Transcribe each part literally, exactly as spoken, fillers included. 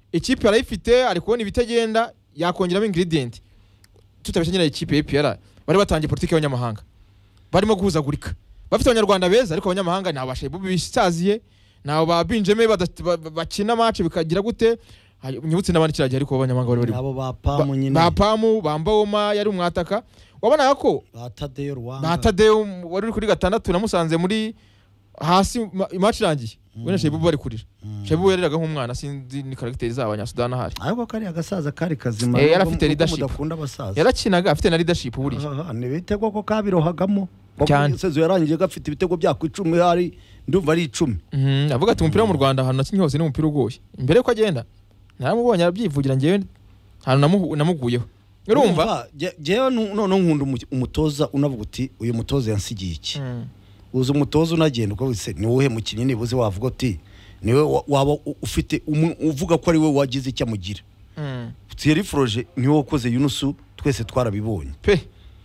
ikipe arayifite ari kubona ibitagenda yakongeramo ingredient tutabishanyira ikipe ya A P R bari batangiye politiki y'abanyamahanga barimo guhuzagurika bafite abanyarwanda beza ariko abanyamahanga nta bashaye bisaziye nabo ba Benjamin bakina match bikagira gute nyibutse nabandi kiragiye ariko abanyamahanga bari bari abo ba Pamu nyine ba Pamu bambawoma yari umwataka wabona ko Batadeyo Rwanda Batadeyo wari kuri gatandatu namusanze muri hasi match irangiye wena Shebu bari kurira Shebu yariraga nk'umwana sinzi ni character z'aba Nyasudana hari ariko kari agasaza kari kazima yari afite leadership yarakinaga afite na leadership buri ni bitego ko kabirohagamo kuko sezo yarangije gafite ibitego bya ku icumi hari ndumva ari icumi mhm avuga ati umupira wo mu Rwanda hano nakinye hose ni umupira ugoye imbere ko agenda naramubonye arabyivugira ngewe hano namuguyeho urumva jewe none nkunda umutoza unavuga uti uyu mutoza yansigiye iki uza umutoza unagenda uko wese ni wowe mukinyi nibuze wavuga uti niwe waba ufite uvuga ko ari we wagize icyo amugira Thierry Froge niwe wakoze Yunusu twese twarabibonye pe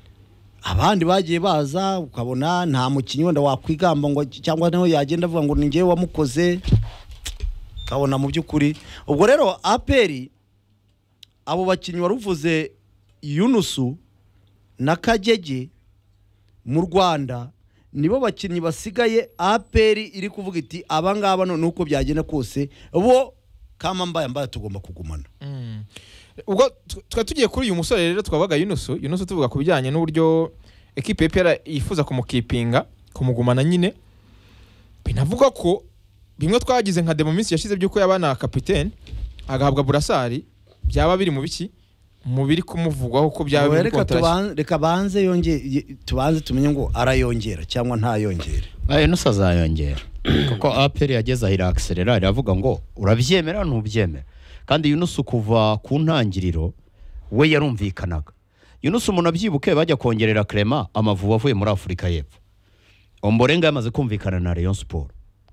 abandi bagiye baza ukabona nta mukinyi wenda wakwigamba ngo cyangwa naho yagenda avuga ngo ni ngewe wamukoze kabona mu byukuri ubwo rero A P R abo bakinyi waruvuze Yunusu na Kagege mu Rwanda nibo bakinyi basigaye A P R iri kuvuga iti abangaba none uko byagenda kose bo kama mbaye mbaye tugomba kugumana ubwo twa tugiye kuri uyu musore rero twabaga Yunusu Yunusu tuvuga ku bijyanye n'uburyo equipe A P R yifuza kumukipinga kumugumana nyine binavuga ko bimwe twagize nka demo minsi yashize byuko yabana kapiteni agahabwa burasari byaba biri mu biki mubiri kumuvugwaho ko byaba biri kontrasi reka banze yonge tubanze tumenye ngo arayongera cyangwa nta yongera ayo no sazayongera kuko A P R yageza hira accelera iravuga ngo urabyemera ntubyemera kandi Yunusu kuva ku ntangiriro we yarumvikanaga Yunusu umuntu abyibuke bajya kongerera Clement amavuba avuye muri Afrika y'Epfo Omborenga yamaze kumvikana na Rayon Sport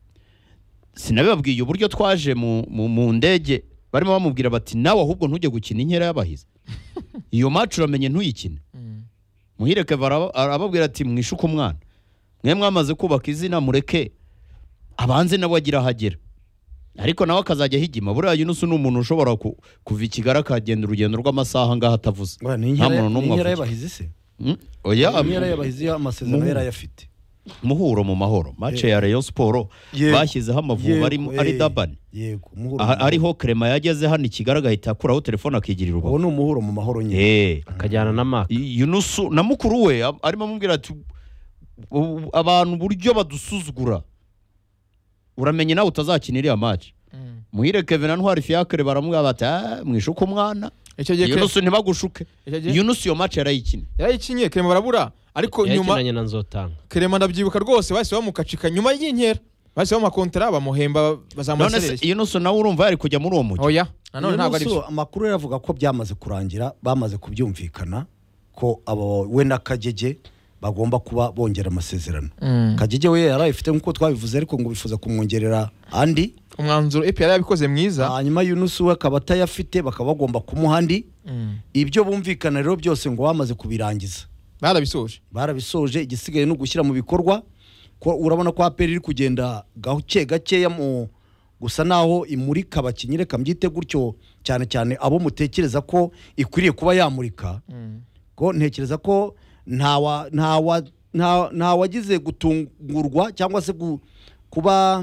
sinabibabwiye uburyo twaje mu mu ndege barimo bamubwira bati nawe ahubwo ntujye gukina inkera y'abahize iyo match uramenye ntuyikine muhireke arababwira ati mwishuka umwana mwe mwamaze kubaka izina mureke abanze nabo agira hagera ariko nawe akazajya higima buriya Yunusu ni umuntu ushobora kuva ikigara kagenda urugendo rw'amasaha ngaha atavuze nta muntu n'umwe inkera y'abahize se oya inkera y'abahize amasezerano yari ayafite muhuro mu mahoro match ya Rayon Sport bashyizeho amavuba ari ari Dabani yego ariho Clement yageze hano ikigaragara hita akuraho telefone akigirira urubaho ubu ni umuhuro mu mahoro nyine eh akajyana na Mark Yunusu na mukuru we arimo amubwira ati abantu buryo badusuzugura uramenye nawe utazakinira match muhire Kevin Ntwari Fiacre baramubwira bati ah mwishuka umwana Yunusu ntibagushuke Yunusu yo match yarayikina yarayikinye Clement barabura ariko nyuma yakinanye na Nzotanga Clement ndabyibuka rwose base bamukacika nyuma y'inkera base bamukontra bamuhemba bazamuserereza none Yunusu nawe urumva yari kujya muri uwo mujyi oya nanone ntabwo ari byo amakuru yaravuga ko byamaze kurangira bamaze kubyumvikana ko abo we na Kagege bagomba kuba bongera amasezerano Kagege we yarayifite nkuko twabivuze ariko ngo bifuza kumwongerera andi umwanzuro A P R yabikoze mwiza hanyuma Yunusu we akaba atayafite bakaba bagomba kumuhandi ibyo bumvikana rero byose ngo bamaze kubirangiza barabisoje barabisoje igisigaye no gushyira mu bikorwa ko urabona ko A P R iri kugenda gake gake mu gusa naho imurika abakinyire kambyite gutyo cyane cyane abo mutekereza ko ikwiriye kuba yamurika ko ntekereza ko ntawa ntawa nta wagize gutungurwa cyangwa se kuba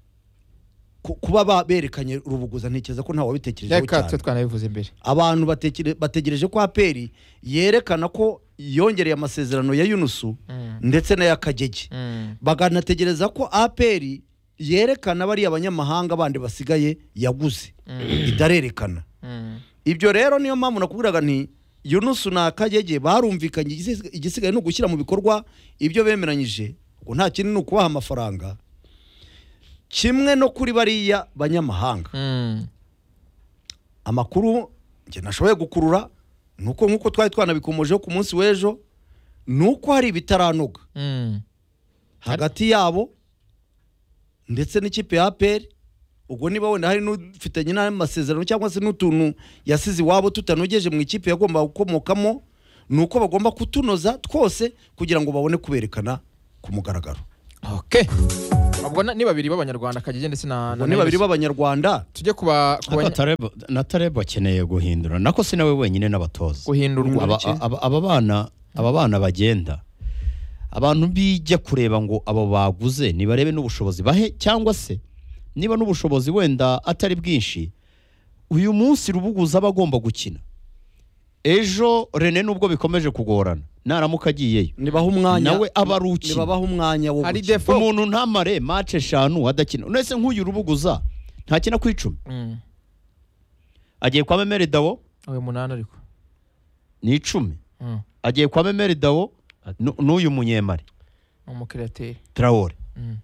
kuba berekanye rubuguza ntekereza ko ntawa bitekerejeho cyane reka twanabivuze imbere abantu bategereje ko A P R yerekana ko yongereye amasezerano ya Yunusu ndetse na ya Kagege baganategereza ko A P R yerekana bari abanyamahanga bandi basigaye yaguze idarerekana ibyo rero niyo mpamvu nakubwiraga nti Yunusu na Kagege barumvikanye igisigaye no gushyira mu bikorwa ibyo bemeranyije ngo nta kintu no kubaha amafaranga kimwe no kuri bariya banyamahanga amakuru nge nashoboye gukurura nuko nkuko twari twanabikomojeho ku munsi w'ejo nuko hari ibitaranoga hagati yabo ndetse n'ikipe ya A P R ubwo niba wenda hari n'ufitanye n'amasezerano cyangwa se n'utuntu yasize iwabo tutanogeje mu ikipe yagomba gukomokamo nuko bagomba kutunoza twose kugira ngo babone kuberekana ku mugaragaro okay ubwo ni babiri b'abanyarwanda Kagege ndetse na ni babiri b'abanyarwanda tujye kuba na Tareb akeneye guhindura nako si nawe wenyine n'abatoza guhindurwa aba bana aba bana bagenda abantu bijya kureba ngo abo baguze nibarebe n'ubushobozi bahe cyangwa se niba n'ubushobozi wenda atari bwinshi uyu munsi Rubuguza abagomba gukina ejo René nubwo bikomeje kugorana naramuka agiyeyo nibaho umwanya nawe abaruki nibabaho umwanya wo gukina umuntu ntamare match eshanu adakina unese nk'uyu Rubuguza ntakina ku icumi mm. agiye kwa Memere Dawo oyo munana ariko ni icumi mm. agiye kwa Memere Dawo n'uyu munyemari umukreateur Traore mm.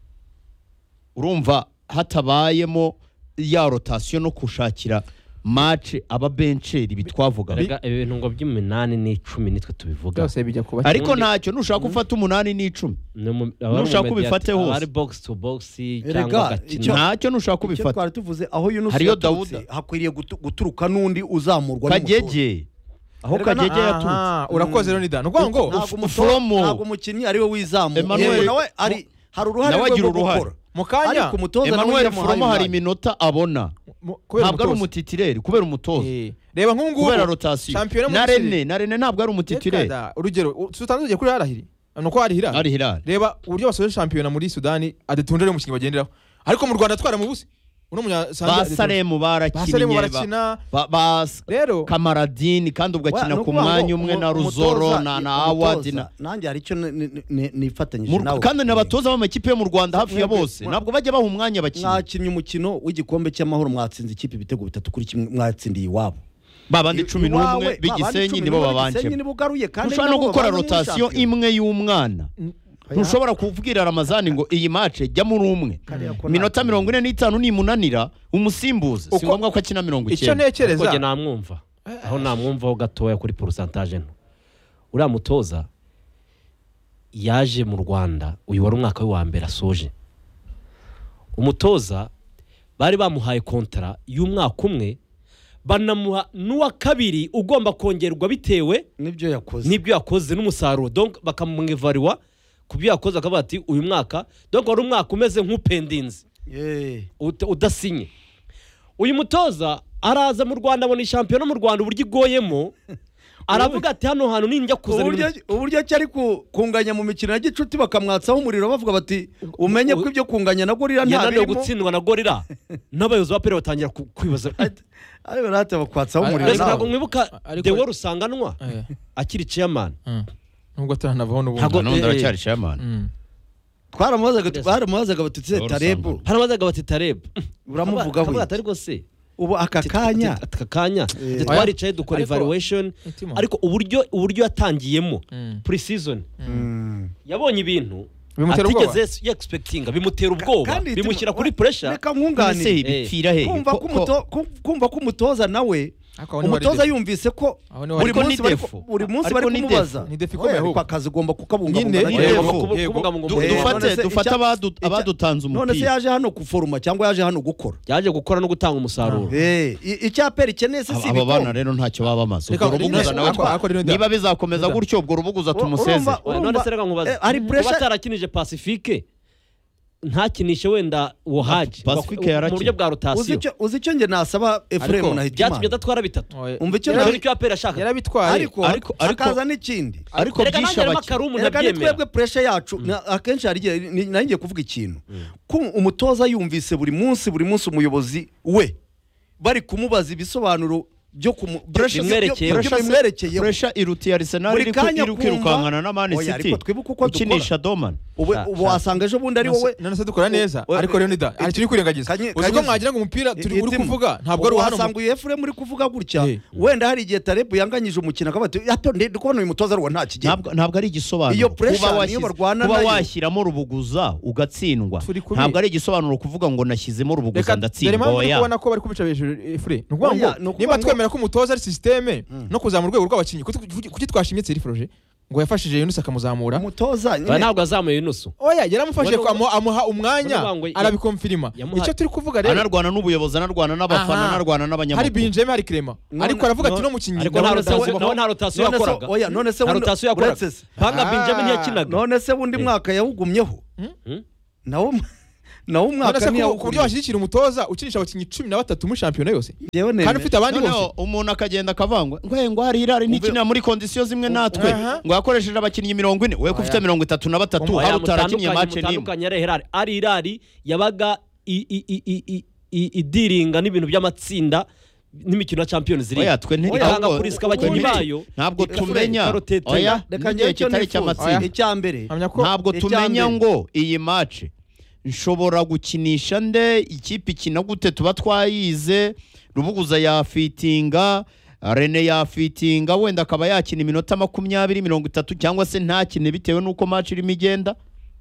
urumva hatabayemo ya rotation no kushakira match aba bencheri bitwavuga ibintu ngo by'umunani n'icumi nitwe tubivuga byose bijya kuba ariko ntacyo nushaka ufata umunani n'icumi nushaka ubifate hose ari box to box cyangwa gakina ntacyo nushaka ubifata twari tuvuze aho Yunus yaturutse hakwiriye guturuka nundi uzamurwa Kagege aho Kagege yaturutse urakoze rero nida nuko ngo ntabwo umukinnyi ari we wizamura nawe ari hari uruhare rwo gukora mukanya Emmanuel Fromo hari iminota abona ntabwo ari umutitireri kubera umutoza reba nk'ungu kubera rotation na René na René ntabwo ari umutitireri urugero tutanzuye kuri harahiri nuko hari Hilal hari Hilal reba uburyo basoje championnat muri Sudani adetundere umukinnyi bagenderaho ariko mu Rwanda twara mu busi uno munya Basalemu barakinnye bas rero Kamaradini kandi ugakina ku mwanya umwe na Ruzoro na na Awad nanjye hari cyo nifatanyije nawe kandi n'abatoza b'amakipe yo mu Rwanda hafi ya bose ntabwo bajya baha umwanya bakinnyi mwakinnye umukino w'igikombe cy'amahoro mwatsinze ikipe ibitego bitatu kuri kimwe mwatsindiye iwabo babandi cumi n'umwe bigisenyi nibo babanje ushobora no gukora rotation imwe y'umwana ntushobora kubwira Ramazani ngo iyi match jya muri umwe minota mirongo ine n'itanu nimunanira umusimbuze si ngombwa ko akina mirongo icyenda icyo ntekereza ko namwumva aho namwumva ho gatoya kuri pourcentage nto uriya mutoza yaje mu Rwanda uyu wari umwaka we wa mbere asoje umutoza bari bamuhaye kontra y'umwaka umwe banamuha n'uwa kabiri ugomba kongerwa bitewe nibyo yakoze nibyo yakoze n'umusaruro donc bakamwevariwa kubyo yakoze akavuga ati uyu mwaka donc wari umwaka umeze nk'upendinze eh udasinye uyu mutoza araza mu Rwanda abona champion mu Rwanda uburyo igoyemo aravuga ati hano hantu ninjya kuzana uburyo cyari kunganya mu mikino ya gicuti bakamwatsaho umuriro bavuga bati umenye ko ibyo kunganya na gorira nta birimo gutsindwa na gorira n'abayobozi ba pere batangira kwibaza ari barate bakwatsaho umuriro ntabwo mwibuka Dewo Rusanganwa akiri chairman nubwo atanavaho n'ubundi n'undi aracyari chairman twaramubazaga twaramubazaga batutse Tareb harabazaga bati Tareb uramuvuga we atari gose ubu aka kanya aka kanya twaricaye dukora evaluation ariko uburyo uburyo yatangiyemo pre-season yabonye ibintu atigeze expectinga bimutera ubwoba bimushyira kuri pressure reka mwunganire bipfira he kumva ko kumva ko umutoza nawe umutoza yumvise ko buri munsi buri munsi bari kumubaza ni defi komeye ahubwo akazi ugomba kukabungabunga dufate dufate abadutanze umupira none se yaje hano kuforuma cyangwa yaje hano gukora yaje gukora no gutanga umusaruro eh icyapera ikeneye se abo bana rero ntacyo baba bamaze Rubuguza nawe niba bizakomeza gutyo ubwo Rubuguza tumuseze none se reka nkubaza ari pressure batarakinije Pacifique ntakinishe wenda Wohaji mu buryo bwa rotation uzi icyo nge nasaba Ephraim na Hitimana byatumye datwara bitatu umva icyo nari cyo apera ashaka yarabitwaye ariko ariko akaza n'ikindi ariko byisha abaki twebwe pressure yacu akenshi hari nangiye kuvuga ikintu ko umutoza yumvise buri munsi buri munsi umuyobozi we bari kumubaza ibisobanuro byo kumwerekeye pressure iruti Arsenal iri kwirukankana na Man City ukinisha Doman ubu wasanga ejo bundi ari wowe none se dukora neza ariko rero nida ari kiri kwirengagiza uziko mwagira ngo umupira turi uri kuvuga ntabwo ari hano wasanga Ephraim muri kuvuga gutya wenda hari igihe Tareb yanganyije umukino akabati ndikubona uyu mutoza ruwa nta kigenda ntabwo ari igisobanuro kuba niyo barwana kuba washyiramo Rubuguza ugatsindwa ntabwo ari igisobanuro kuvuga ngo nashyizemo Rubuguza ndatsindwa oya kubona ko bari kubica hejuru Ephraim nukuvuga ngo niba twemera ko umutoza ari systeme no kuzamura urwego rw'abakinnyi kuki twashimye Thierry Froger ngo yafashije Yunus akamuzamura umutoza ntabwo azamuye Yunus oya yaramufashije amuha umwanya arabikonfirima icyo turi kuvuga rero anarwana n'ubuyobozi anarwana n'abafana anarwana n'abanyamakuru hari Benjamin hari Clement ariko aravuga ati no mukinnyi ariko nta rotation yakoraga oya none se rotation yakoraga banga Benjamin yakinaga none se wundi mwaka yawugumyeho nawo nawo umwaka ni ku buryo washyigikira umutoza ukinisha abakinnyi cumi na batatu muri shampiyona yose kandi ufite abandi bose umuntu akagenda akavangwa ngo ngo hari irari n'ikinira muri kondisiyo zimwe natwe ngo yakoresheje abakinnyi mirongo ine we ko ufite mirongo itatu na batatu hari utarakinnye match nimwe ari irari yabaga idiringa n'ibintu by'amatsinda n'imikino ya Champions League. Oya twe ntiranga kuriska abakinnyi bayo. Ntabwo tumenya. Oya reka ngiye kitari cy'amatsinda. Icyambere. Ntabwo tumenya ngo iyi match nshobora gukinisha nde ikipe ikina gute tuba twayize Rubuguza ya fitinga Rene ya fitinga wenda akaba yakina iminota makumyabiri mirongo itatu cyangwa se ntakine bitewe nuko match irimo igenda.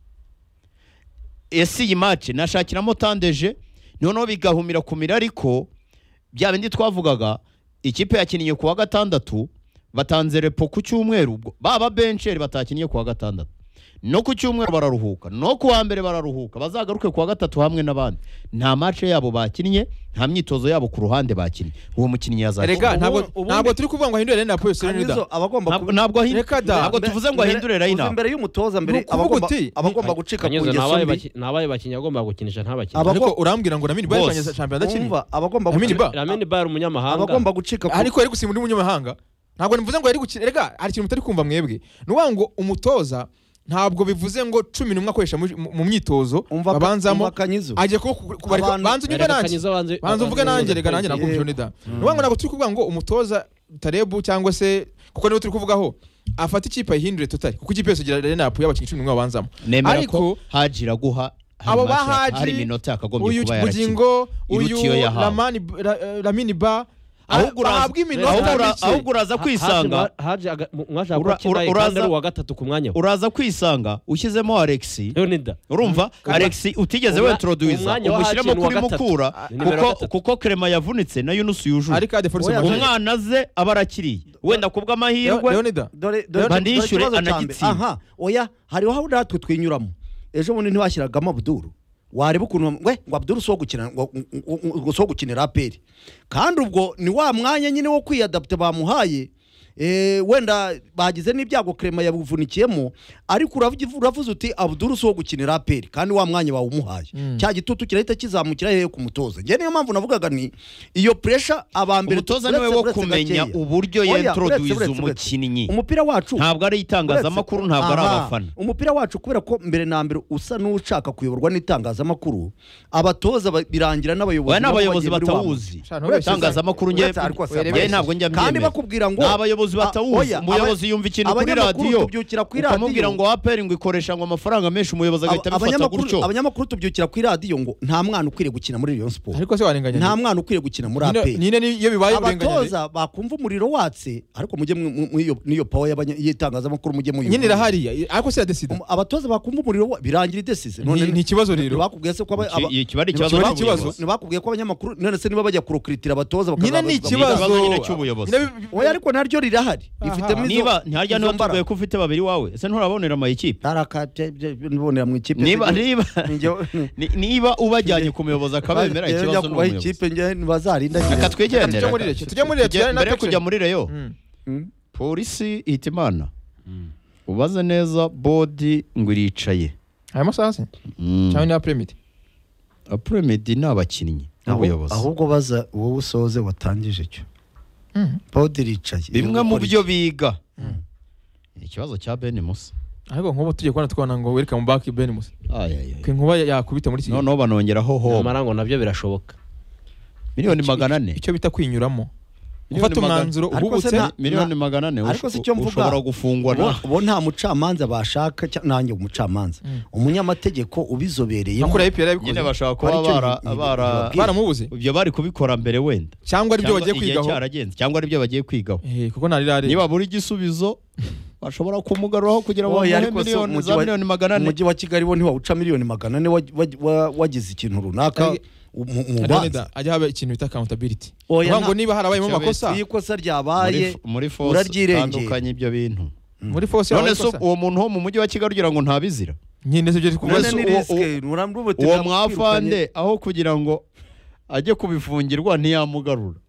Ese iyi match nashakiramo tandeje noneho bigahumira kumira ariko bya bindi twavugaga ikipe yakiniye ku wa gatandatu batanze repo ku cyumweru baba bencheri batakiniye ku wa gatandatu no ku cyumweru bararuhuka no ku wa mbere bararuhuka bazagaruke ku wa gatatu hamwe n'abandi nta match yabo bakinnye nta myitozo yabo ku ruhande bakinnye uwo mukinnyi yazakina erega ntabwo ntabwo turi kuvuga ngo ahindure na position nida ntabwo ntabwo tuvuze ngo ahindure line imbere y'umutoza mbere abagomba abagomba gucika ku ngeso nabaye bakinnyi agomba gukinisha ntabakinnyi ariko urambwira ngo Lamine Ba yakanyeza champion adakinnye abagomba Lamine Ba umunyamahanga abagomba gucika ariko ari gusimba umunyamahanga ntabwo nivuze ngo yari gukina erega hari ikintu mutari kumva mwebwe nuwa ngo umutoza ntabwo bivuze ngo cumi n'umwe akoresha mu myitozo babanzamo agiye kubarika banze unyumve nanjye banze uvuge nanjye rega nanjye nakumvije nida nuwa ngo ntabwo turi kuvuga ngo umutoza Tarebu cyangwa se kuko niwe turi kuvugaho afata ikipe ayihindure totali kuko ikipe yose igira lineup y'abakinnyi cumi n'umwe babanzamo ariko hajira guha abo bahaji iminota akagombye kuba yarakina uyu Lamani Lamine Ba ahubwo uraza kwisanga uraza wa gatatu ku mwanya uraza kwisanga ushyizemo Alex urumva Alex utigeze we introduce umushyiremo kuri mukura kuko kuko Clement yavunitse na Yunus yujuje umwana ze abarakiriye wenda kubwa amahirwe bandishyure anagitsinda aha oya hariho aho natwe twinyuramo ejo bundi ntiwashyiragamo Abdul wareba ukuntu we ngo Abdul so gukina ngo so gukinira aperi kandi ubwo ni wa mwanya nyine wo kwiyadapta bamuhaye eh wenda bagize n'ibyago Clement yabuvunikiyemo ariko uravuze uti Abdul so gukinira aperi kandi wa mwanya bawumuhaye mm. cya gitutu kirahita kizamukira hehe ku mutoza nge niyo mpamvu navugaga ni iyo pressure abambere umutoza niwe wo kumenya uburyo introduce umukinnyi umupira wacu ntabwo ari itangazamakuru ntabwo ari abafana umupira wacu kubera ko mbere na mbere usa n'ushaka kuyoborwa n'itangazamakuru abatoza birangira n'abayobozi n'abayobozi batawuzi itangazamakuru nge ntabwo njya kandi bakubwira ngo abayobozi batawuzi umuyobozi yumva ikintu kuri radio ukamubwira ngo aperi ngo ikoresha ngo amafaranga menshi umuyobozi agahita bifata gutyo abanyamakuru tubyukira kuri radio ngo nta mwana ukwiriye gukina muri Rayon Sport ariko se warenganya nta mwana ukwiriye gukina muri aperi nine niyo bibaye urenganya abatoza bakumva umuriro watse ariko mujye niyo niyo power y'abanyitangazamakuru mujye muyo nyine irahari ariko se decide abatoza bakumva umuriro birangira decide none ni ikibazo rero bakubwiye se ko ikibari ikibazo ni bakubwiye ko abanyamakuru none se niba bajya kurokritira abatoza bakaza nyine ni ikibazo cy'ubuyobozi oya ariko naryo rirahari rifite niba ntarya no tuvuye ko ufite babiri wawe ese nturabonera ama ikipe tarakate nibonera mu ikipe niba niba niba ubajyanye kumyoboza akabemera ikibazo no mu ikipe nge bazarinda aka twegendera tujye muri leta mbere kujya muri Rayo polisi Hitimana ubaze neza body ngo iricaye aya masase cyane na premid premid n'abakinnyi n'ubuyobozi ahubwo baza wowe usoze watangije cyo body iricaye bimwe mu byo biga ikibazo cya Ben Musa ariko nkuba tujye kwana twona ngo welcome back Ben Musa ayaya kwe nkuba yakubita muri iki no no banongeraho ho amarango nabyo birashoboka miliyoni magana ane icyo bita kwinyuramo ufata umwanzuro ubugutse miliyoni magana ane ariko se cyo mvuga ushobora gufungwa na bo nta mucamanza bashaka nanjye umucamanza umunyamategeko ubizobereye akora I P R yabikoze nyine bashaka kuba bara bara baramubuze ibyo bari kubikora mbere wenda cyangwa ari byo bagiye kwigaho cyaragenze cyangwa ari byo bagiye kwigaho eh kuko nari rari niba buri gisubizo bashobora kumugaruraho kugira ngo bamuhe miliyoni za miliyoni magana ane umujyi wa Kigali bo ntiwawuca miliyoni magana ane wagize ikintu runaka umubanza ajya haba ikintu bita accountability ngo niba harabaye mu makosa iyi kosa ryabaye muri force tandukanye ibyo bintu muri force none so uwo muntu ho mu mujyi wa Kigali ugira ngo ntabizi nyine se byo kuvuga uwo mwafande aho kugira ngo ajye kubifungirwa ntiyamugarura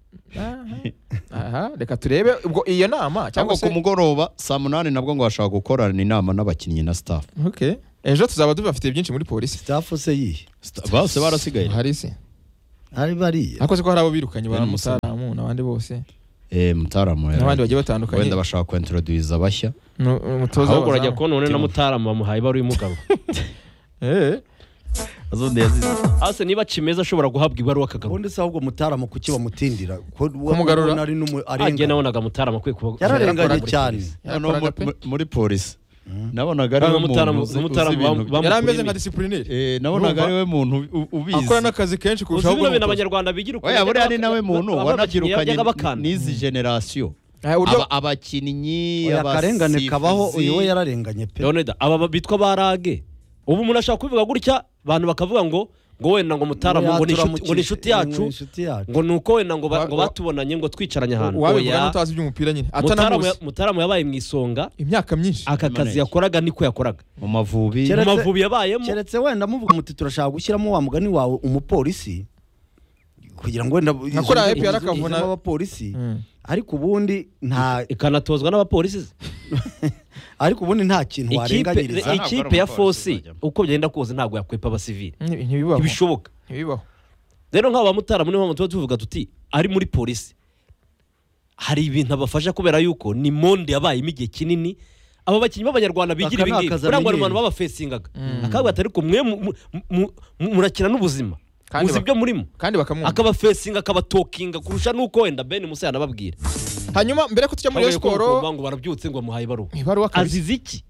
aha reka turebe ubwo iyo nama cyangwa ku mugoroba saa munani nabwo ngo bashaka gukorana inama n'abakinnyi na staff okay ejo tuzaba dufite byinshi muri polisi. Staff se yihe bose barasigaye hari se ari bari akoze ko hari abo birukanye ba Mutaramu n'abandi bose eh Mutaramu n'abandi bagiye batandukanye wenda bashaka ku introduce abashya umutoza ahubwo urajya kubona none na Mutaramu bamuhaye bari umugabo eh azundi yazize ase niba Cimeza ashobora guhabwa ibaruwa akagaruka ubundi se ahubwo Mutaramu kuki bamutindira kumugarura ari n'umu arenga nabonaga Mutaramu akwiye kuba yararenganye cyane muri polisi nabonaga ari umuntu yari ameze nka disciplinary eh nabonaga ari we muntu ubizi akora n'akazi kenshi kurushaho ubwo n'abanyarwanda bigira uko oya buri ari nawe muntu wanagirukanye n'izi generation abakinnyi abakarengane kabaho uyu we yararenganye pe Leonida aba bitwa barage ubu umuntu ashaka kubivuga gutya abantu bakavuga ngo ngo wenda ngo Mutaramu ngo nishuti ngo nishuti yacu ngo nuko wenda ngo ngo batubonanye ngo twicaranye ahantu oya utazi by'umupira nyine atanamuzi Mutaramu yabaye mu isonga imyaka myinshi akakazi yakoraga niko yakoraga mu mavubi mu mavubi yabayemo keretse wenda muvuga muti turashaka gushyiramo wa mugani wawe umupolisi kugira ngo wenda nakora A P R akavuna abapolisi ariko ubundi nta ikanatozwa n'abapolisi ariko ubundi nta kintu warenganyiriza ikipe ya Force uko byenda koze ntago yakwepa abasivili ntibishoboka ntibibaho rero nk'aba Mutaramu niho tuba tuvuga tuti ari muri polisi hari ibintu abafasha kubera yuko ni monde yabayemo igihe kinini aba bakinnyi b'abanyarwanda bigira ibingibi kugira ngo abantu babafesingaga akavuga ati ariko mwe murakina n'ubuzima muzi ibyo murimo kandi bakamwumva akabafesinga akabatokinga kurusha nuko wenda Ben Musa yanababwira hanyuma mbere ko tujya muri Rayon Sport ngo barabyutse ngo muhaye baruwa ibaruwa azize iki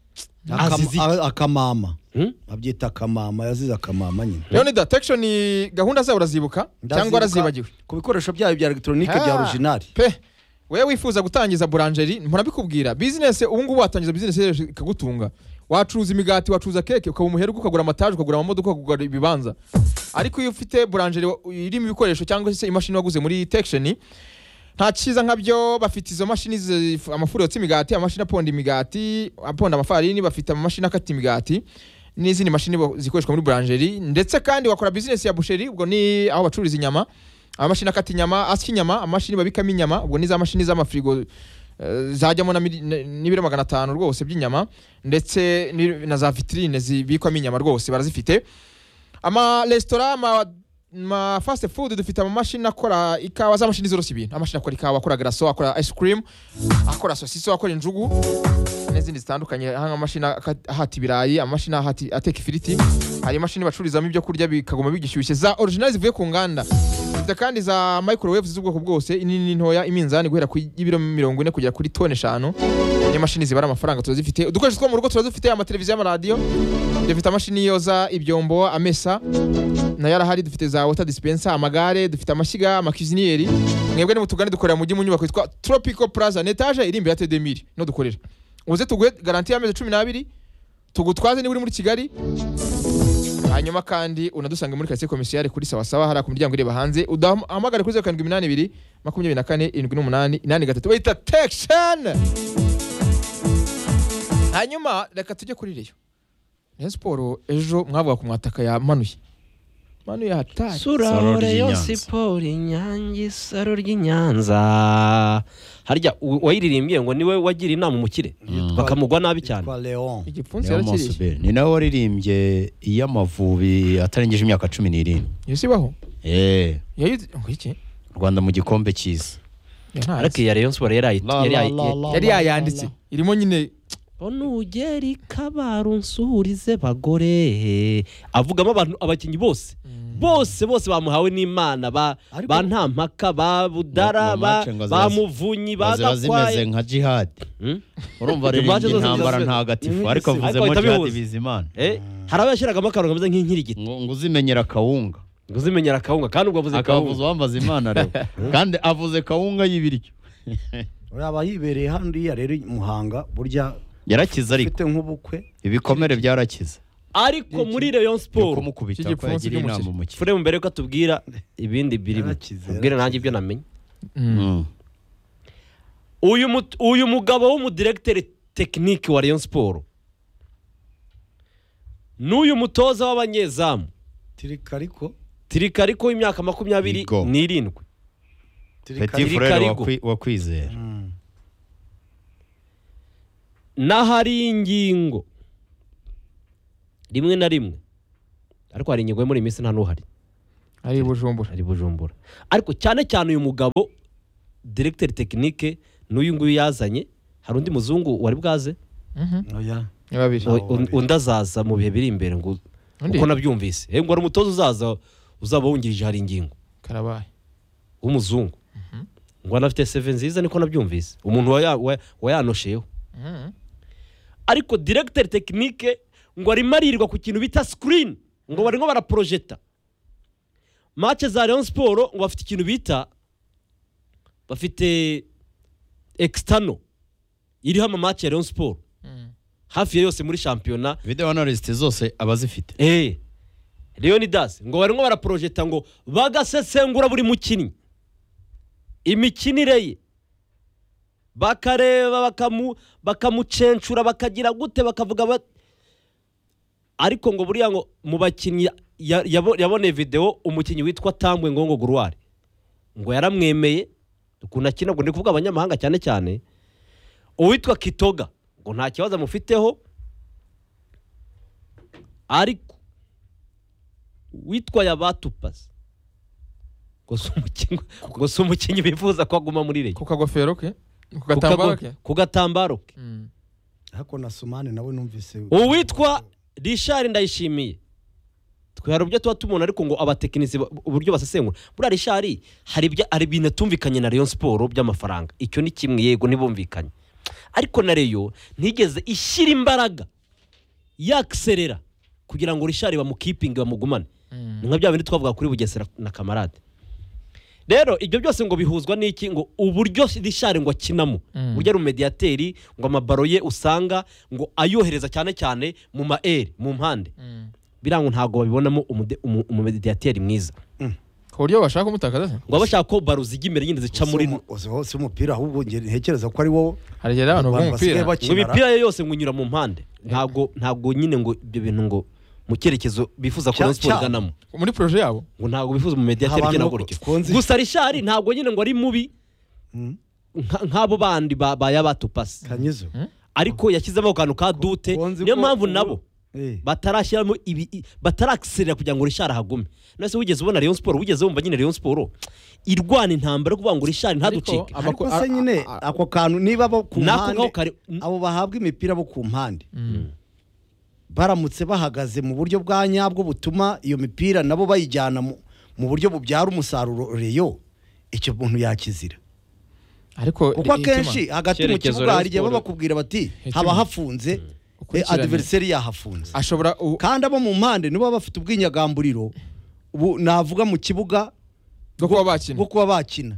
akamama abyita akamama yazize akamama nyine Leonida Detection gahunda zawe urazibuka cyangwa arazibagiwe ku bikoresho byayo bya electronique bya original pe wewe wifuza gutangiza boulangerie murabikubwira business ubu ngubu watangiza business ikagutunga wacuruza imigati wacuruza keke ukaba umuherwe ukagura amataje ukagura amamodoka ukagura ibibanza ariko iyo ufite boulangerie irimo ibikoresho cyangwa se imashini waguze muri Detection nta cyiza nkabyo bafite izo mashini amafuri yotsa imigati amashini aponda imigati aponda amafarini bafite amashini akata imigati n'izindi mashini zikoreshwa muri boulangerie ndetse kandi wakora business ya boucherie ubwo ni aho bacururiza inyama amashini akata inyama asya inyama amashini babikamo inyama ubwo ni za mashini z'amafrigo zajyamo n'ibiro magana atanu rwose by'inyama ndetse na za vitrine zibikwamo inyama rwose barazifite ama restaurant ama ma fast food dufite ama mashini akora ikawa za mashini zoroshya ibintu amashini akora ikawa akora glaçon akora ice cream akora sosiso akora injugu n'izindi zitandukanye hanga mashini ahata ibirayi amashini ahati ateka ifiriti hari mashini bacururizamo ibyo kurya bikagoma bigishyushye za original zivuye ku nganda dufite kandi za microwave z'ubwoko bwose inini ntoya iminzani guhera ku ibiro mirongo ine kugera kuri tone eshanu ni mashini zibara amafaranga turazifite udukoresho two mu rugo turazifite ama televiziyo ama radio dufite amashini yoza ibyombo amesa na yarahari dufite za water dispenser amagare dufite amashyiga amakizinieri mwebwe nimutugane dukorera mu gihe nyubako yitwa Tropical Plaza netage iri imbere ya T deux mille no dukorera uze tuguhe garantie y'amezi cumi n'abiri tugutwaze ni buri muri Kigali hanyuma kandi unadusanga muri quartier commercial kuri sawa sawa hari ku miryango ireba hanze udahamagare kuri zero karindwi iminani ibiri makumyabiri na kane irindwi n'umunani inani gatatu bayita Detection. Hanyuma reka tujye kuri Rayon Rayon Sport ejo mwavuga ku mwataka ya manuye Manu ya hatari Sura Rayon Sport inyange saro ry'Inyanza harya wayiririmbye ngo niwe wagira inama umukire bakamugwa nabi cyane kwa Leon igipfunsi yarakiriye ni nawe waririmbye iy'Amavubi atarengeje imyaka cumi n'irindwi yisibaho eh yayize ngo iki Rwanda mu gikombe cyiza ariko ya Rayon Sport yari yari yayanditse irimo nyine onugeri kabarunsurize bagore avugamo abantu abakinyi bose bose bose bamuhawe n'Imana ba bantampaka ba budara ba bamuvunyi bagakwaye nka jihad urumva rero intambara ntagatifu ariko avuze mo jihad bizimana eh harabashiragamo akaro kameze nk'inkirigiti ngo uzimenyera kawunga ngo uzimenyera kawunga kandi ubwo avuze kawunga akavuze wambaza Imana rero kandi avuze kawunga y'ibiryo uraba yibereye handi ya rero Muhanga burya yarakiza ariko ufite nk'ubukwe ibikomere byarakiza ariko muri Rayon Sport kumukubita ko yagira inama mu kigo Fremu mbere ko atubwira ibindi birimo ubwire nanjye ibyo namenye uyu uyu mugabo w'umudirecteur technique wa Rayon Sport n'uyu mutoza w'abanyezamu Tirikariko Tirikariko imyaka makumyabiri n'irindwi Petit frère wa kwizera n'ahari ingingo rimwe na rimwe ariko hari ingingo yo muri iyi minsi nta n'uhari ari Bujumbura ari Bujumbura ariko cyane cyane uyu mugabo directeur technique n'uyu nguyu yazanye hari undi muzungu wari bwaze oya babiri undi azaza mu bihe biri imbere ngo uko nabyumvise eh ngo ari umutoza uzaza uzaba wungirije hari ingingo karabaye w'umuzungu ngo anafite seven nziza niko nabyumvise umuntu wayanosheyeho ariko directeur technique ngo ari marirwa ku kintu bita screen ngo bari ngo baraprojecta match za Rayon Sport ngo bafite ikintu bita bafite external iriho ama match ya Rayon Sport hafi yose muri championnat video analyst zose abazifite eh Leonidas ngo bari ngo baraprojecta ngo bagasesengura buri mukinnyi imikinire ye bakareba bakamu bakamucencura bakagira gute bakavuga ariko ngo buriya ngo mu bakinnyi yabone video umukinnyi witwa Tambwe Ngongo Gurware ngo yaramwemeye ukuna kina ngo ndi kuvuga abanyamahanga cyane cyane uwitwa Kitoga ngo nta kibazo amufiteho ariko witwa Yabatupas ngo sumukinyi ngo sumukinyi bifuza ko aguma muri Rayon ku kagofero ke ku gatambaro ke ku gatambaro ke ariko na Sumane nawe numvise uwitwa Richard Ndayishimiye twihara byo tuba tumona ariko ngo abatekinisi uburyo basesengura buri Richard hari bya ari binatumvikanye na Rayon Sport by'amafaranga icyo ni kimwe yego nibumvikanye ariko na Rayon ntigeze ishyira imbaraga yakserera kugira ngo Richard bamukipinge bamugumane nka bya bindi twavuga kuri Bugesera na Kamarade rero ibyo byose ngo bihuzwa n'iki ngo uburyo Richard ngo akinamo burya ari umediateri ngo amabaro ye usanga ngo ayohereza cyane cyane mu maere mu mpande birango ntago babibonamo umumediateri mwiza ku buryo bashaka kumutakaza ngo bashaka ko baro zigimere yindi zica muri hose umupira ahubwo ntekereza ko ari wo hari yera abantu b'umupira ngo imipira ye yose ngo inyura mu mpande ntago ntago nyine ngo ibyo bintu ngo mu cyerekezo bifuza ko Rayon Sport iganamo muri projet yabo ngo ntago bifuza mu mediateri cyane gutyo gusa Richard ntago nyine ngo ari mubi nk'abo bandi ba Yabatupas Kanyizo ariko yashyizemo kantu ka dute niyo mpamvu nabo batarashyiramo ibi batarakiserera kugira ngo Richard hagume nase wigeze ubona Rayon Sport wigeze wumva nyine Rayon Sport irwana intambara kuvuga ngo Richard ntaducike ariko se nyine ako kantu niba bo ku mpande abo bahabwa imipira bo ku mpande baramutse bahagaze mu buryo bwa nyabwo butuma iyo mipira nabo bayijyana mu buryo bubyara umusaruro Rayon icyo buntu yakizira ariko uko akenshi hagati mu kibuga hari igihe bakubwira bati haba hafunze adversary yahafunze ashobora kandi abo mu mpande nibo bafite ubwinyagamburiro ubu navuga mu kibuga bwo kuba bakina bwo kuba bakina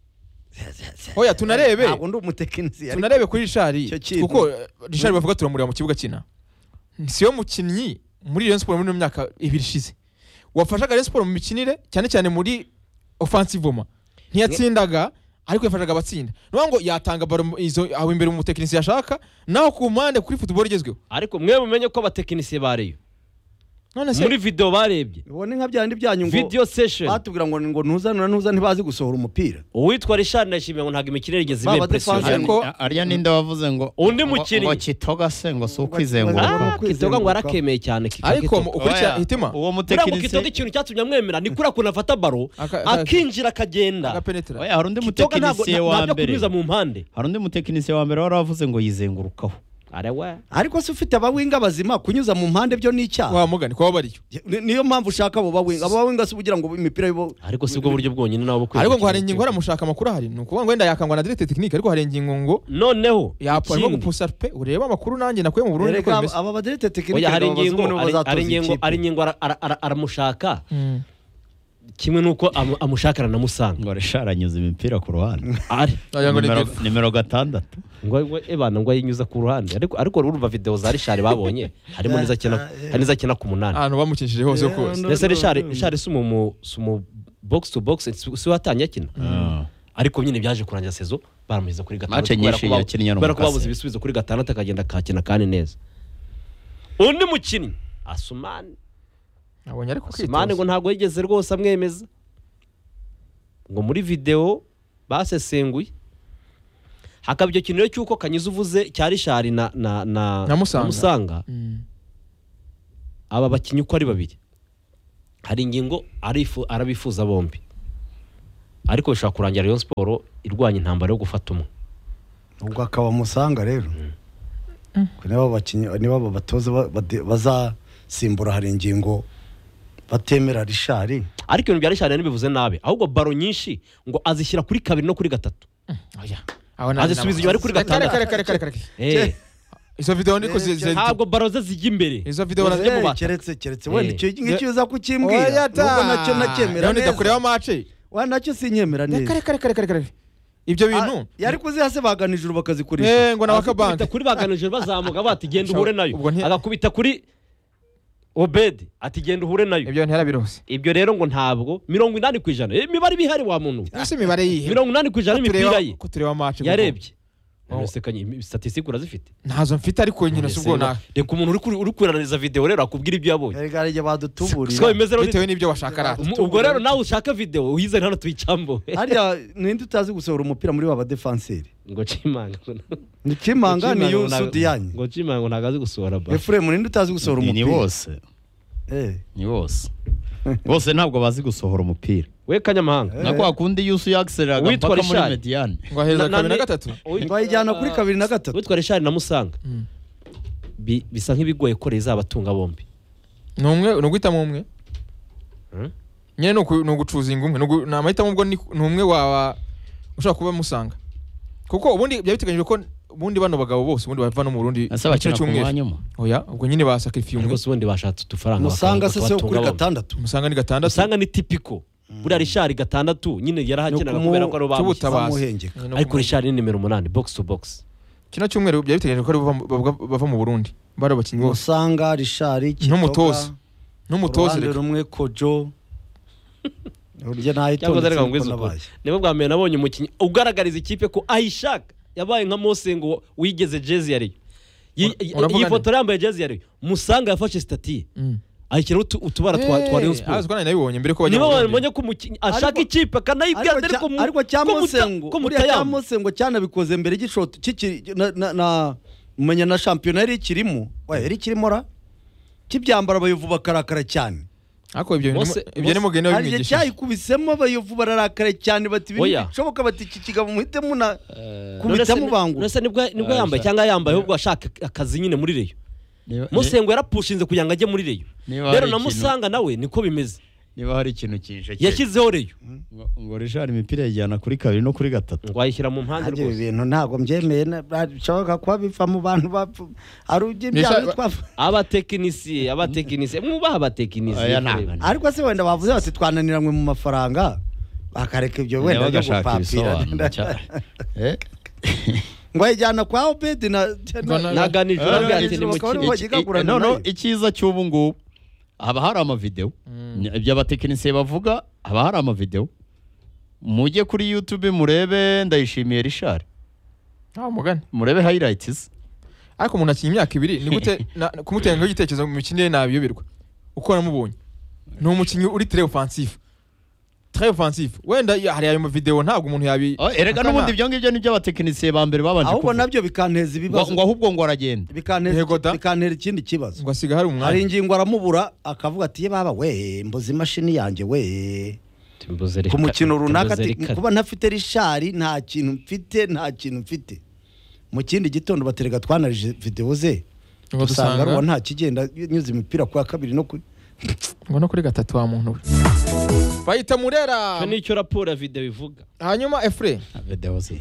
oya tunarebe ntabwo ndi umutekinisi tunarebe kuri Richard kuko Richard bavuga turamurira mu kibuga kina siyo mukinnyi muri Rayon Sport muri myaka ibiri ishize wafashaga Rayon Sport mu mikinire cyane cyane muri offensivement ntiyatsindaga ariko yafashaga abatsinda no ngo yatanga baro izo aho imbere mu tekinisi yashaka naho ku mpande kuri football igezweho ariko mwe mumenye ko abatekinisi bareyo none se muri video barebye ubone nka byandi byanyu ngo video session batubwira ngo ngo ntuzanura ntuza ntibazi gusohora umupira uwitwa Richard Ndashimiye ngo ntago imikirere igeze ibe impression ariko ariya ninde wavuze ngo undi mukiri ngo Kitoga se ngo so kwizengura Kitoga ngo arakemeye cyane ariko ukurikira hitima uwo mutekinisi Kitoga ikintu cyatumye amwemera ni kuri akuna afata baro akinjira akagenda oya hari undi mutekinisi wa mbere mu mpande hari undi mutekinisi wa mbere waravuze ngo yizengurukaho arewa ariko se ufite abawinga bazima kunyuza mu mpande byo n'icyaha wa mugani ko bariyo niyo mpamvu ushaka abo bawinga abo bawinga se ugira ngo imipira yo ariko sibwo buryo bwonyine nabo kwezi ariko ngo hari ingingo haramushaka makuru hari nuko ngo wenda yakangwa na directeur technique ariko hari ingingo ngo noneho yapo arimo gupusa pe ureba amakuru nanjye nakuye mu Burundi ko bimeze aba ba directeur technique hari ingingo hari ingingo ari ingingo aramushaka kimwe nuko amushakara namusanga ngo resharanyuza imipira ku ruhande ari nimero gatandatu ngo ebana ngo yinyuza ku ruhande ariko ariko urumva video za Richard babonye harimo niza kina hari niza kina ku munani ahantu bamukinshije hose ko ndetse Richard Richard sumu sumu box to box si watanye kina ariko nyine byaje kurangira sezo baramuhiza kuri gatandatu kubera ko babuze ibisubizo kuri gatandatu akagenda kakina kandi neza undi mukinnyi Asumani abonye ariko kwitoza Asumani ngo ntago yigeze rwose amwemeza ngo muri video basesenguye hakabyo kinero cyuko Kanyiza uvuze cya Richard na na na Namusanga Namusanga mm. aba bakinnyi uko ari babiri hari ingingo arifu arabifuza bombi ariko bishobora kurangira Rayon Sport irwanya intambara yo gufata umwe ubwo akaba musanga rero niba bakinnyi niba batoza bazasimbura hari ingingo batemera Richard ariko ibintu bya Richard ntibivuze nabi ahubwo baro nyinshi ngo azishyira kuri kabiri no kuri gatatu azisubiza iyo ari kuri gatandatu kare kare kare kare eh izo video niko ntabwo baro ze zijya imbere izo video naje mu keretse keretse wenda icyo ngicyo uza kukimbwira nubwo nacyo nakemera neza ndakureba match wa nacyo sinyemera neza kare kare kare kare ibyo bintu yari kuzihase baganijuru bakazikurisha eh ngo nabakabanka kuri baganijuru bazamuka bati genda uhure nayo agakubita kuri Obed ati genda uhure nayo ibyo ntera birose ibyo rero ngo ntabwo mirongo inani ku ijana imibare bihari wa muntu ese imibare yihe mirongo inani ku ijana imipira ye ko tureba match yarebye Nusekanye statistique urazifite ntazo mfite ariko nyine subwo na reka umuntu uri uri kwiranaliza video rero akubwira ibyo yabonye rega rege badutuburira so bimeze rero bitewe n'ibyo washaka rata ubwo rero nawe ushaka video uyizane hano tuyicambo harya ninde utazi gusohora umupira muri baba defenseur ngo Chimanga ni Chimanga ni Yusudi yanyu ngo Chimanga ntagazi gusohora ba Efrem ninde utazi gusohora umupira ni bose eh ni bose bose ntabwo bazi gusohora umupira we Kanyamahanga nako akundi Yusu yaxeraga mpaka muri Mediane ngo aheza kabiri na gatatu ngo ayijyana kuri kabiri na gatatu witwa Richard na Musanga bisa nk'ibigoye ko reza abatunga bombi numwe no guhitamo umwe nyene no gucuzinga umwe namahitamo ubwo ni umwe wa ushaka kuba Musanga kuko ubundi byabiteganyije ko ubundi bano bagabo bose ubundi bava no mu Burundi cy'umwe oya ubwo nyine basacrifice umwe gusa ubundi bashatse utufaranga Musanga se se kuri gatandatu Musanga ni gatandatu Musanga ni typical buri Richard gatandatu nyine yarahakinaga kubera ko ari bamushyize ariko Richard ni numero umunani box to box kino cyumweru byabiteganyije ko bava mu Burundi bari abakinnyi bose Musanga Richard n'umutoza n'umutoza rero umwe Kojo urya nayitonze nibo bwa mbere nabonye umukinnyi ugaragariza ikipe ko ayishaka yabaye nka Mose ngo wigeze jezi yari iyi foto yambaye jezi yari Musanga yafashe stati ayikira utubara twa twa Rayon Sport azwa nani nabibonye mbere ko bajya niba bamenye ko umukinnyi ashaka ikipe kanayibwira ariko ariko cyamusengo ko cyamusengo cyanabikoze mbere y'igishoti kiki na umenya na champion yari kirimo wa yari kirimo ra kibyambara abayovu bakarakara cyane ako ibyo ibyo ni mugene w'imigisha cyayikubisemo abayovu bararakara cyane bati bishoboka bati iki kigabo muhite muna kubitamo bangu nese nibwo nibwo yambaye cyangwa yambaye ahubwo ashaka akazi nyine muri Reyo Musengo yarapushinze kugira ngo ajye muri Reyo rero na Musanga nawe niko bimeze niba hari ikintu kinje yashyizeho Reyo ngo Richard imipira yajyana kuri kabiri no kuri gatatu ngo ayishyira mu mpande rwose ibyo bintu ntago mbyemeye bishoboka kuba biva mu bantu bapfu ari ujye byaba twafa abatekinisiye abatekinisiye mwubaha abatekinisiye ariko se wenda bavuze bati twananiranywe mu mafaranga bakareka ibyo wenda byo gupapira eh ngo yajyana kwa Obed na naganije nabwate ni mukino no no ikiza cy'ubu ngubu haba hari ama video by'abatekinisiye bavuga haba hari ama video mujye kuri YouTube murebe ndayishimiye Richard ah mugane murebe highlights ariko umuntu akinye imyaka ibiri ni gute kumutenga igitekerezo mu mikino nabiyoberwa uko namubonye ni umukinyi uri très offensif très offensif wenda hari ayo video ntabwo umuntu yabi erega n'ubundi ibyo ngibyo ni by'abatekinisiye ba mbere babanje ahubwo nabyo bikanteza ibibazo ngo ahubwo ngo aragenda bikanteza bikantera ikindi kibazo ngo asiga hari umwanya hari ingingo aramubura akavuga ati ye baba we mbuze imashini yanjye we ku mukino runaka kuba ntafite Richard nta kintu mfite nta kintu mfite mu kindi gitondo baterega twanarije video ze usanga ruwa nta kigenda nyuze imipira kwa kabiri no kuri ngo no kuri gatatu wa muntu bayita Murera cyo nicyo raporo ya video ivuga hanyuma Efre video ze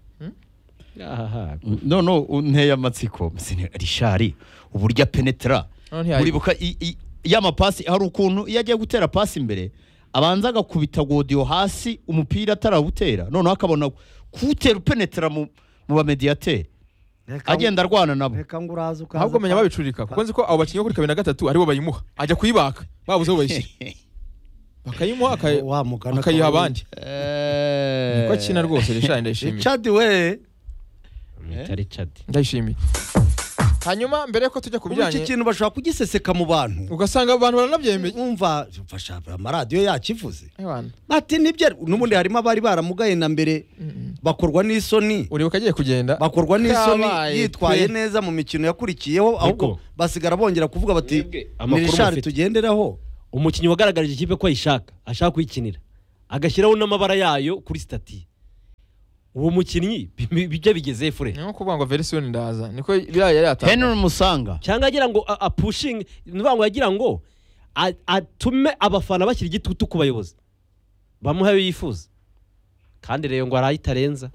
aha no no unteye amatsiko Richard uburyo penetra buribuka y'amapasi hari ukuntu iyo agiye gutera pasi imbere abanza agakubita Godio hasi umupira atarawutera none akabona kutera penetra mu mu bamediateur agenda arwana nabo reka nguraza ukaza ahubwo menya babicurika kuko nzi ko abo bakinyi kuri kabiri na gatatu aribo bayimuha ajya kuyibaka babuze aho bayishyira bakayimuha akayiha abandi niko akina rwose Richard ndayishimiye Richard we Richard ndayishimiye hanyuma mbere ko tujya kubijyanye iki kintu bashaka kugiseseka mu bantu ugasanga abantu baranabyemeye umva fasha amaradiyo yakivuze bati nibyo n'ubundi harimo abari baramugaye na mbere bakorwa n'isoni uribuka agiye kugenda bakorwa n'isoni Kabaye yitwaye pe. neza mu mikino yakurikiyeho ahubwo Ariko- basigara bongera kuvuga bati Mwebwe, amakuru nirishari mufite. tugenderaho umukinnyi wagaragarije ikipe ko ayishaka ashaka kuyikinira agashyiraho n'amabara yayo kuri stati uwo mukinnyi bi- bijya bigeze fure ni nko kuvuga ngo verisiyoni ndaza niko biriya yari yatangaje Henry Musanga cyangwa agira ngo a- apushinge ni ukuvuga ngo yagira ngo a- atume abafana bashyira igitutu ku bayobozi bamuha ayo yifuza kandi rero ngo arayitarenza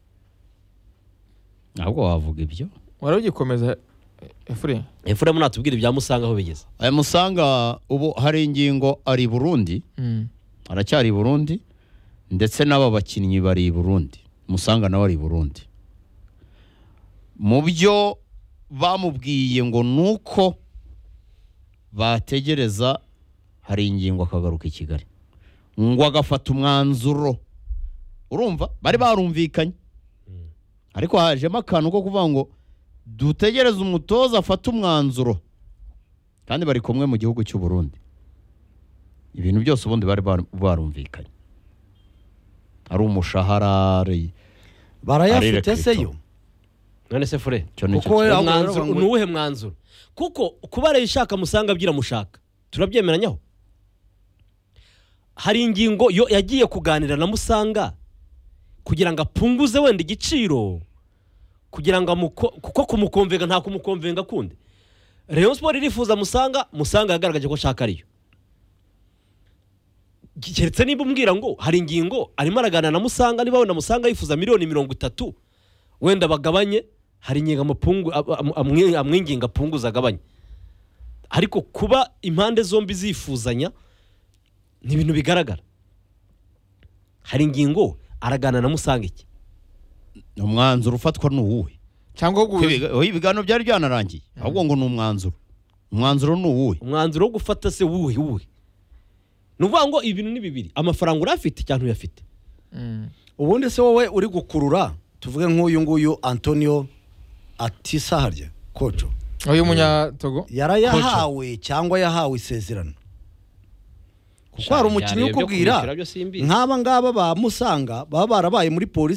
ntabwo wavuga ibyo wari ugikomeza efure efuremu natubwira ibya Musanga aho bigeze aya Musanga ubu hari ingingo ari i Burundi aracyari i Burundi ndetse n'aba bakinnyi bari i Burundi Musanga nawe ari i Burundi mu byo bamubwiye ngo nuko bategereza hari ingingo akagaruka i Kigali ngo agafata umwanzuro urumva bari barumvikanye ariko hajemo akantu ko kuvuga ngo dutegereze umutoza afata umwanzuro kandi bari kumwe mu gihugu cy'u Burundi ibintu byose ubundi bari bar- barumvikanye ari umushahara ari barayafite Arira se Crypto. yo none se fure cyo ni kuko we ahubwo umwanzuro baravuga ngo- ni uwuhe mwanzuro kuko kuba rero ishaka Musanga byiramushaka turabyemeranyaho hari ingingo yo yagiye kuganira na Musanga kugira ngo apunguze wenda igiciro kugira ngo amuko kuko kumukomvenga nta kumukomvenga kundi Rayon Sport irifuza Musanga Musanga yagaragaje ko ashaka ariyo keretse niba umbwira ngo hari ingingo arimo araganira na Musanga niba wenda Musanga yifuza miliyoni mirongo itatu wenda bagabanye hari ingingo amupungu amwinginga apunguza agabanye ariko kuba impande zombi zifuzanya ni ibintu bigaragara hari ingingo aragana na Musanga iki umwanzuro ufatwa n'uwuhe cyangwa wo guhuza Ibiga- ibiganiro byari byanarangiye ahubwo ngo ni umwanzuro umwanzuro ni uwuhe umwanzuro wo gufata se wuhe wuhe ni ukuvuga ngo ibintu ni bibiri amafaranga urafite cyangwa uyafite Mm. ubundi se wowe uri gukurura tuvuge nk'uyu nguyu Antonio Atisa harya koco uyu munyatogo yarayahawe cyangwa yahawe isezerano kuko hari umukinnyi ukubwira nk'aba ngaba ba Musanga baba barabaye muri polisi